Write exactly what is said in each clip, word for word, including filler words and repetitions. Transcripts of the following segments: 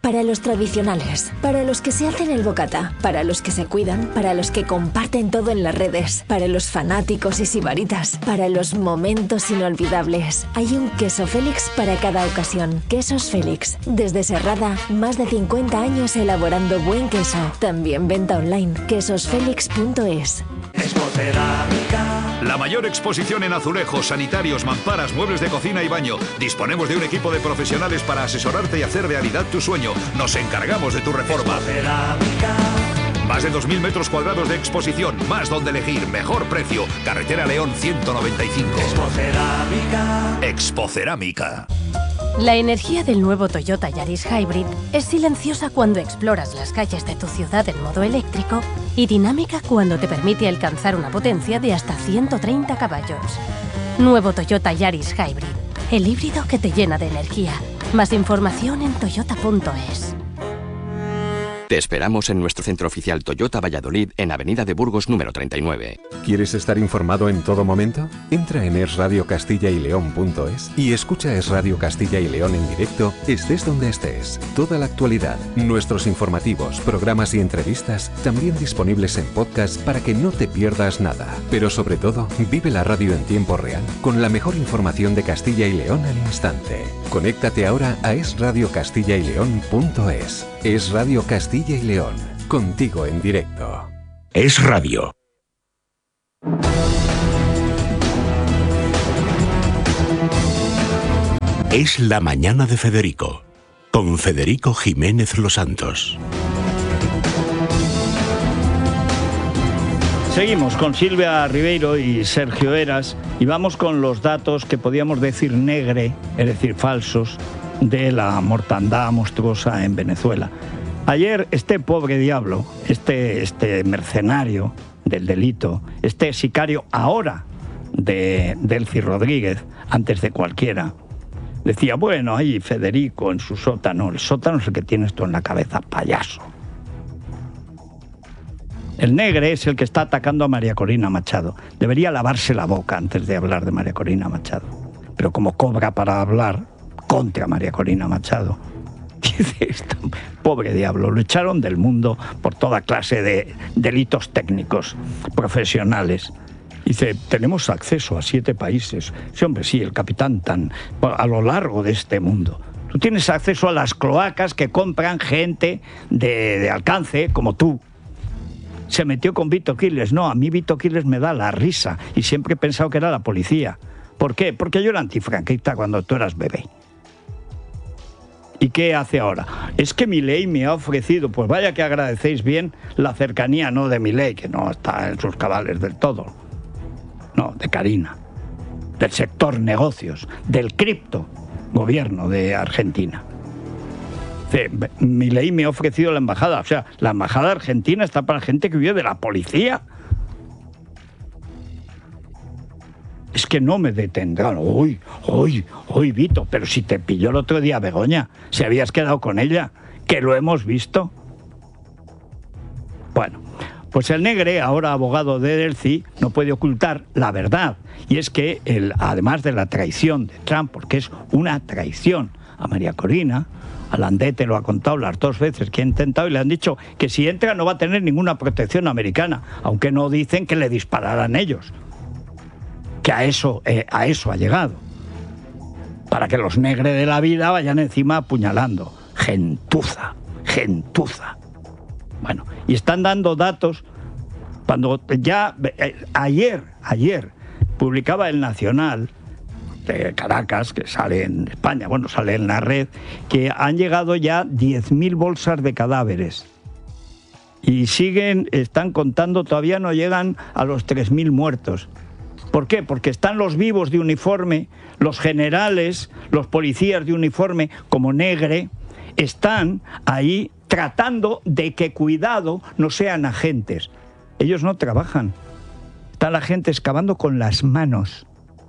Para los tradicionales, para los que se hacen el bocata, para los que se cuidan, para los que comparten todo en las redes, para los fanáticos y sibaritas, para los momentos inolvidables. Hay un queso Félix para cada ocasión. Quesos Félix. Desde Serrada, más de cincuenta años elaborando buen queso. También venta online. quesos félix punto es. Expocerámica. La mayor exposición en azulejos, sanitarios, mamparas, muebles de cocina y baño. Disponemos de un equipo de profesionales para asesorarte y hacer realidad tu sueño. Nos encargamos de tu reforma. Expocerámica. Más de dos mil metros cuadrados de exposición, más donde elegir, mejor precio. Carretera León ciento noventa y cinco. Expocerámica. Expocerámica. La energía del nuevo Toyota Yaris Hybrid es silenciosa cuando exploras las calles de tu ciudad en modo eléctrico y dinámica cuando te permite alcanzar una potencia de hasta ciento treinta caballos. Nuevo Toyota Yaris Hybrid, el híbrido que te llena de energía. Más información en toyota punto es. Te esperamos en nuestro centro oficial Toyota Valladolid en Avenida de Burgos número treinta y nueve. ¿Quieres estar informado en todo momento? Entra en es radio castilla y león punto es y escucha Es Radio Castilla y León en directo, estés donde estés. Toda la actualidad, nuestros informativos, programas y entrevistas también disponibles en podcast para que no te pierdas nada. Pero sobre todo, vive la radio en tiempo real con la mejor información de Castilla y León al instante. Conéctate ahora a es radio castilla y león punto es. Es Radio Castilla y León, contigo en directo. Es Radio. Es la mañana de Federico, con Federico Jiménez Los Santos. Seguimos con Silvia Ribeiro y Sergio Eras y vamos con los datos que podíamos decir negre, es decir, falsos, de la mortandad monstruosa en Venezuela. Ayer este pobre diablo, este, este mercenario del delito, este sicario ahora de Delcy Rodríguez, antes de cualquiera, decía, bueno, ahí Federico en su sótano, el sótano es el que tienes tú en la cabeza, payaso. El negre es el que está atacando a María Corina Machado. Debería lavarse la boca antes de hablar de María Corina Machado. Pero como cobra para hablar contra María Corina Machado, dice esto, pobre diablo, lo echaron del mundo por toda clase de delitos técnicos, profesionales. Dice, tenemos acceso a siete países. Sí, hombre, sí, el capitán tan a lo largo de este mundo. Tú tienes acceso a las cloacas que compran gente de, de alcance, como tú. Se metió con Vito Quiles. No, a mí Vito Quiles me da la risa y siempre he pensado que era la policía. ¿Por qué? Porque yo era antifranquista cuando tú eras bebé. ¿Y qué hace ahora? Es que Milei me ha ofrecido, pues vaya que agradecéis bien la cercanía, no de Milei, que no está en sus cabales del todo, no, de Karina, del sector negocios, del cripto gobierno de Argentina. Milei me ha ofrecido la embajada, o sea, la embajada argentina está para gente que vive de la policía. Es que no me detendrán. Uy, uy, uy, Vito, pero si te pilló el otro día Begoña, si habías quedado con ella, que lo hemos visto. Bueno, pues el negre, ahora abogado de Delcy, no puede ocultar la verdad. Y es que, el, además de la traición de Trump, porque es una traición a María Corina, Alandete lo ha contado las dos veces que ha intentado y le han dicho que si entra no va a tener ninguna protección americana, aunque no dicen que le dispararán ellos. Que a eso, eh, a eso ha llegado. Para que los negres de la vida vayan encima apuñalando. Gentuza, gentuza. Bueno, y están dando datos cuando ya eh, ayer, ayer publicaba El Nacional de Caracas, que sale en España, bueno, sale en la red, que han llegado ya diez mil bolsas de cadáveres. Y siguen, están contando, todavía no llegan a los tres mil muertos. ¿Por qué? Porque están los vivos de uniforme, los generales, los policías de uniforme, como Negre, están ahí tratando de que, cuidado, no sean agentes. Ellos no trabajan. Está la gente excavando con las manos.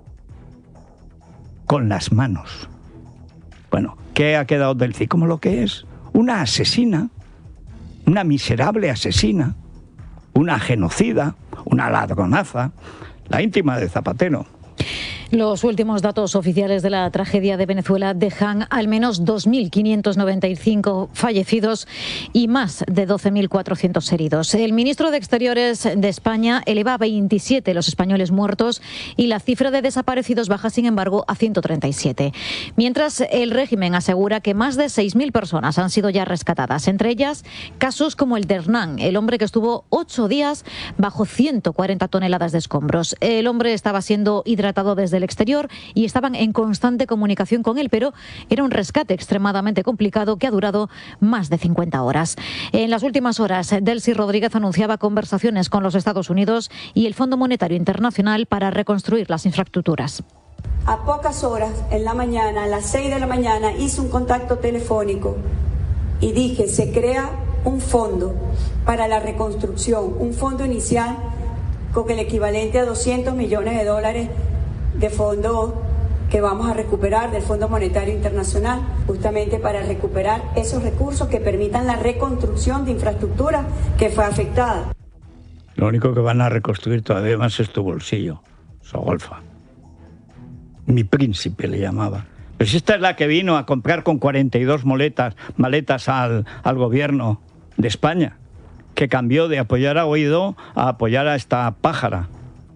Con las manos. Bueno, ¿qué ha quedado Delcy? Como lo que es. Una asesina. Una miserable asesina. Una genocida. Una ladronaza. La íntima de Zapatero. Los últimos datos oficiales de la tragedia de Venezuela dejan al menos dos mil quinientos noventa y cinco fallecidos y más de doce mil cuatrocientos heridos. El ministro de Exteriores de España eleva a veintisiete los españoles muertos y la cifra de desaparecidos baja, sin embargo, a ciento treinta y siete. Mientras, el régimen asegura que más de seis mil personas han sido ya rescatadas, entre ellas casos como el de Hernán, el hombre que estuvo ocho días bajo ciento cuarenta toneladas de escombros. El hombre estaba siendo hidratado desde el exterior y estaban en constante comunicación con él, pero era un rescate extremadamente complicado que ha durado más de cincuenta horas. En las últimas horas, Delcy Rodríguez anunciaba conversaciones con los Estados Unidos y el Fondo Monetario Internacional para reconstruir las infraestructuras. A pocas horas, en la mañana, a las seis de la mañana, hice un contacto telefónico y dije, se crea un fondo para la reconstrucción, un fondo inicial con el equivalente a doscientos millones de dólares de fondos que vamos a recuperar del Fondo Monetario Internacional, justamente para recuperar esos recursos que permitan la reconstrucción de infraestructura que fue afectada. Lo único que van a reconstruir todavía más es tu bolsillo, Sogolfa. Mi príncipe le llamaba. Pero si esta es la que vino a comprar con cuarenta y dos maletas, maletas al, al gobierno de España, que cambió de apoyar a Guaidó a apoyar a esta pájara.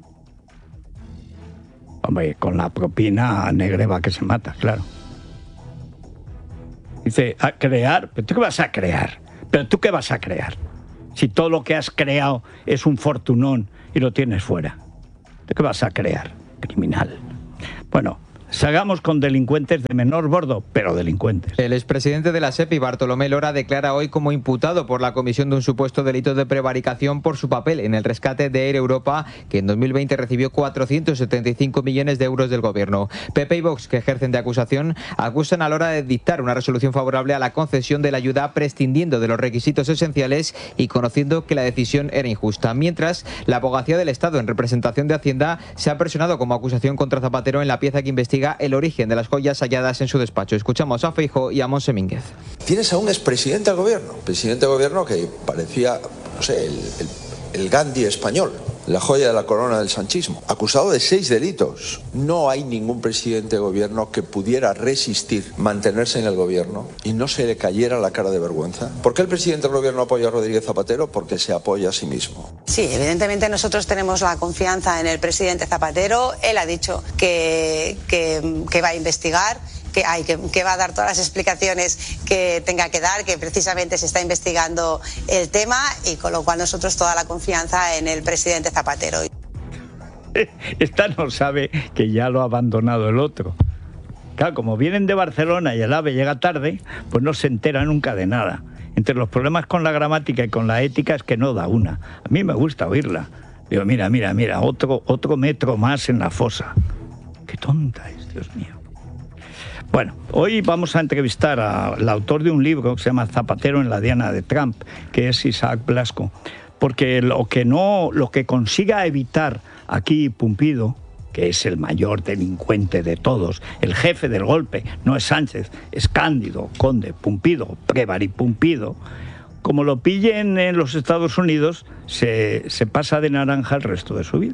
Hombre, con la propina negreva que se mata, claro. Dice, a crear, ¿pero tú qué vas a crear? ¿Pero tú qué vas a crear? Si todo lo que has creado es un fortunón y lo tienes fuera. ¿Tú qué vas a crear? Criminal. Bueno, Salgamos con delincuentes de menor bordo, pero delincuentes. El expresidente de la SEPI, Bartolomé Lora, declara hoy como imputado por la comisión de un supuesto delito de prevaricación por su papel en el rescate de Air Europa, que en dos mil veinte recibió cuatrocientos setenta y cinco millones de euros del gobierno. P P y Vox, que ejercen de acusación, acusan a Lora de dictar una resolución favorable a la concesión de la ayuda prescindiendo de los requisitos esenciales y conociendo que la decisión era injusta. Mientras, la Abogacía del Estado, en representación de Hacienda, se ha personado como acusación contra Zapatero en la pieza que investiga el origen de las joyas halladas en su despacho. Escuchamos a Feijóo y a Monse Mínguez. Tienes a un expresidente del gobierno, presidente del gobierno que parecía, no sé, el, el, el Gandhi español, la joya de la corona del sanchismo, acusado de seis delitos. No hay ningún presidente de gobierno que pudiera resistir mantenerse en el gobierno y no se le cayera la cara de vergüenza. ¿Por qué el presidente del gobierno apoya a Rodríguez Zapatero? Porque se apoya a sí mismo. Sí, evidentemente nosotros tenemos la confianza en el presidente Zapatero. Él ha dicho que, que, que va a investigar, que, hay, que, que va a dar todas las explicaciones que tenga que dar, que precisamente se está investigando el tema, y con lo cual nosotros toda la confianza en el presidente Zapatero. Esta no sabe que ya lo ha abandonado el otro. Claro, como vienen de Barcelona y el AVE llega tarde, pues no se entera nunca de nada. Entre los problemas con la gramática y con la ética es que no da una. A mí me gusta oírla. Digo, mira, mira, mira, otro, otro metro más en la fosa. Qué tonta es, Dios mío. Bueno, hoy vamos a entrevistar al autor de un libro que se llama Zapatero en la diana de Trump, que es Isaac Blasco, porque lo que no, lo que consiga evitar aquí Pumpido, que es el mayor delincuente de todos, el jefe del golpe, no es Sánchez, es Cándido, Conde, Pumpido, Prévari Pumpido, como lo pillen en los Estados Unidos, se, se pasa de naranja el resto de su vida.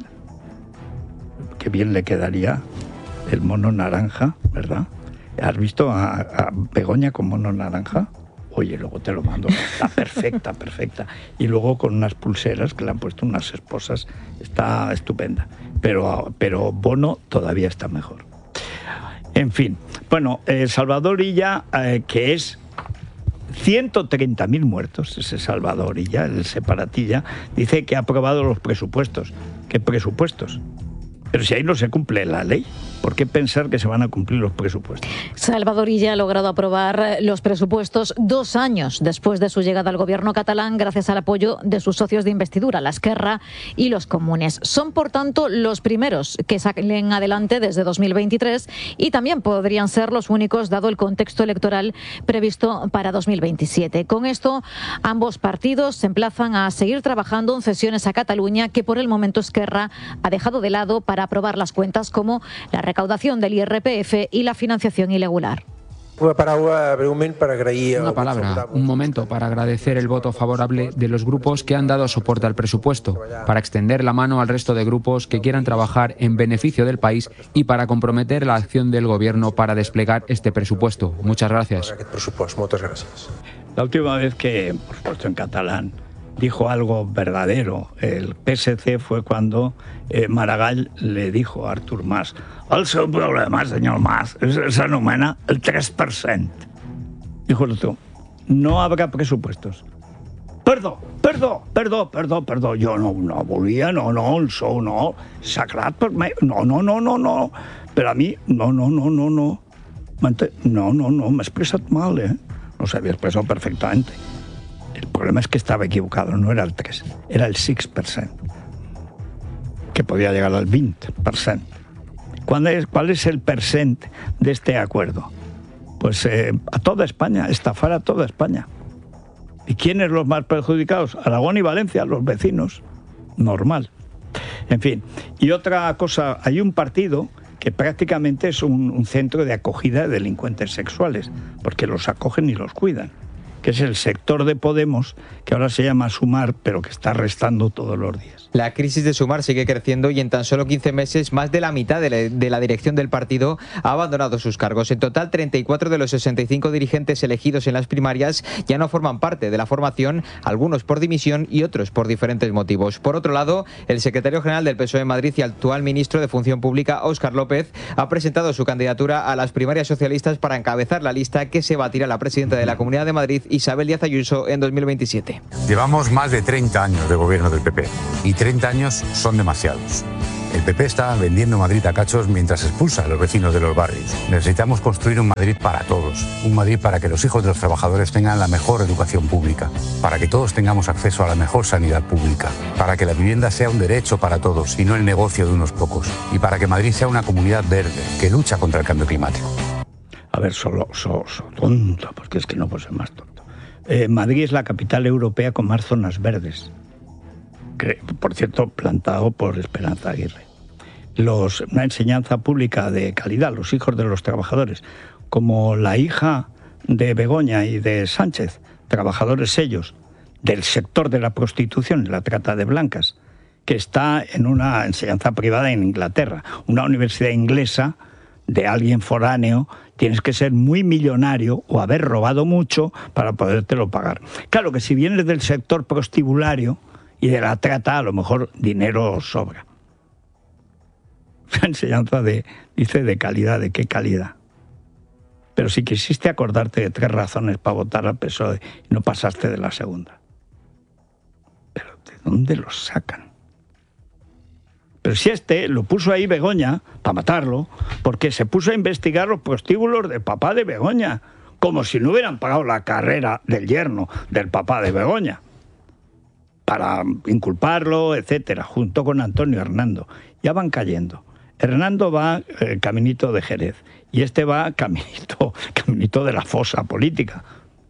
Qué bien le quedaría el mono naranja, ¿verdad? ¿Has visto a, a Begoña con mono naranja? Oye, luego te lo mando. Está perfecta, perfecta. Y luego con unas pulseras que le han puesto unas esposas. Está estupenda. Pero, pero Bono todavía está mejor. En fin. Bueno, eh, Salvador Illa, eh, que es ciento treinta mil muertos, ese Salvador Illa, el separatilla, dice que ha aprobado los presupuestos. ¿Qué presupuestos? Pero si ahí no se cumple la ley, ¿por qué pensar que se van a cumplir los presupuestos? Salvador Illa ha logrado aprobar los presupuestos dos años después de su llegada al gobierno catalán, gracias al apoyo de sus socios de investidura, la Esquerra y los comunes. Son, por tanto, los primeros que salen adelante desde dos mil veintitrés y también podrían ser los únicos, dado el contexto electoral previsto para dos mil veintisiete. Con esto, ambos partidos se emplazan a seguir trabajando en cesiones a Cataluña, que por el momento Esquerra ha dejado de lado para aprobar las cuentas, como la recaudación del I R P F y la financiación irregular. Una palabra, un momento para agradecer el voto favorable de los grupos que han dado soporte al presupuesto, para extender la mano al resto de grupos que quieran trabajar en beneficio del país y para comprometer la acción del Gobierno para desplegar este presupuesto. Muchas gracias. La última vez que, por supuesto en catalán, dijo algo verdadero el P S C fue cuando eh, Maragall le dijo a Artur Mas: el seu problema, senyor Mas, s'anomena el tres per cent. Dijo el otro: no habrá presupuestos. Perdó, perdó, perdó, perdó, perdó. Jo no, no volia, no, no, el sou no, sagrat per mi, no, no, no, no, no. Però a mi, no, no, no, no, no. No, no, no, m'he expressat mal, eh? No s'havia expressat perfectamente. El problema es que estaba equivocado, no era el tres, era el seis por ciento, que podía llegar al veinte por ciento. ¿Cuál es, cuál es el percent de este acuerdo? Pues eh, a toda España, estafar a toda España. ¿Y quiénes los más perjudicados? Aragón y Valencia, los vecinos. Normal. En fin, y otra cosa, hay un partido que prácticamente es un, un centro de acogida de delincuentes sexuales, porque los acogen y los cuidan, que es el sector de Podemos, que ahora se llama Sumar, pero que está restando todos los días. La crisis de Sumar sigue creciendo y en tan solo quince meses más de la mitad de la, de la dirección del partido ha abandonado sus cargos. En total, treinta y cuatro de los sesenta y cinco dirigentes elegidos en las primarias ya no forman parte de la formación, algunos por dimisión y otros por diferentes motivos. Por otro lado, el secretario general del P S O E en Madrid y actual ministro de Función Pública, Óscar López, ha presentado su candidatura a las primarias socialistas para encabezar la lista que se batirá la presidenta de la Comunidad de Madrid, Isabel Díaz Ayuso, en dos mil veintisiete. Llevamos más de treinta años de gobierno del P P y treinta años son demasiados. El P P está vendiendo Madrid a cachos mientras expulsa a los vecinos de los barrios. Necesitamos construir un Madrid para todos, un Madrid para que los hijos de los trabajadores tengan la mejor educación pública, para que todos tengamos acceso a la mejor sanidad pública, para que la vivienda sea un derecho para todos y no el negocio de unos pocos, y para que Madrid sea una comunidad verde que lucha contra el cambio climático. A ver, solo, solo, solo tonto, porque es que no puedo ser más tonto. Eh, Madrid es la capital europea con más zonas verdes, que, por cierto, plantado por Esperanza Aguirre. Los, una enseñanza pública de calidad, los hijos de los trabajadores, como la hija de Begoña y de Sánchez, trabajadores ellos, del sector de la prostitución y la trata de blancas, que está en una enseñanza privada en Inglaterra, una universidad inglesa de alguien foráneo. Tienes que ser muy millonario o haber robado mucho para podértelo pagar. Claro que si vienes del sector prostibulario y de la trata, a lo mejor dinero sobra. Una enseñanza de, dice, de calidad. ¿De qué calidad? Pero si quisiste acordarte de tres razones para votar al P S O E y no pasaste de la segunda. ¿Pero de dónde los sacan? Pero si este lo puso ahí Begoña para matarlo, porque se puso a investigar los prostíbulos del papá de Begoña, como si no hubieran pagado la carrera del yerno del papá de Begoña, para inculparlo, etcétera, junto con Antonio Hernando. Ya van cayendo. Hernando va eh, caminito de Jerez y este va caminito, caminito de la fosa política.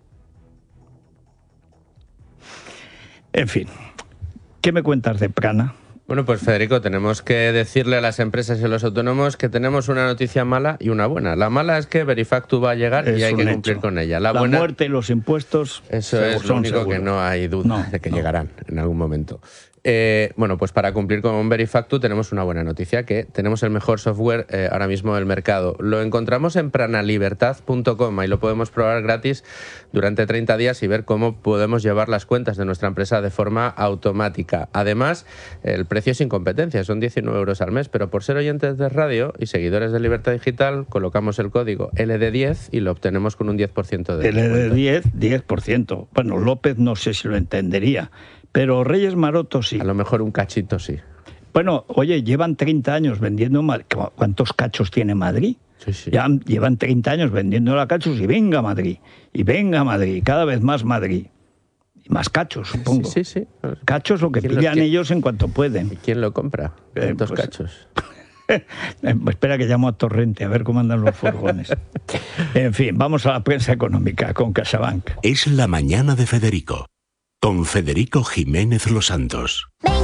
En fin, ¿qué me cuentas de Prana? Bueno, pues Federico, tenemos que decirle a las empresas y a los autónomos que tenemos una noticia mala y una buena. La mala es que Verifactu va a llegar es y hay que cumplir hecho. con ella. La, la buena, muerte y los impuestos. Eso es lo único seguro. que no hay duda no, de que no. llegarán en algún momento. Eh, bueno, pues para cumplir con Verifactu tenemos una buena noticia, que tenemos el mejor software eh, ahora mismo del mercado. Lo encontramos en pranalibertad punto com, ahí lo podemos probar gratis durante treinta días y ver cómo podemos llevar las cuentas de nuestra empresa de forma automática. Además, el precio es sin competencia, son diecinueve euros al mes, pero por ser oyentes de radio y seguidores de Libertad Digital, colocamos el código L D diez y lo obtenemos con un diez por ciento de descuento. L D diez, diez por ciento. Bueno, López no sé si lo entendería, pero Reyes Maroto sí. A lo mejor un cachito sí. Bueno, oye, llevan treinta años vendiendo... ¿Cuántos cachos tiene Madrid? Sí, sí. Ya llevan treinta años vendiendo a cachos y venga Madrid, y venga Madrid, cada vez más Madrid. Y más cachos, supongo. Sí, sí, sí. Cachos lo que pillan lo, ellos en cuanto pueden. ¿Y quién lo compra? ¿Cuántos eh, pues, cachos? Espera que llamo a Torrente a ver cómo andan los furgones. En fin, vamos a la prensa económica con CaixaBank. Es la mañana de Federico, con Federico Jiménez Los Santos.